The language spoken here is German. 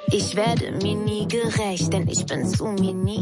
Ich werde mir nie gerecht, denn ich bin zu mir nie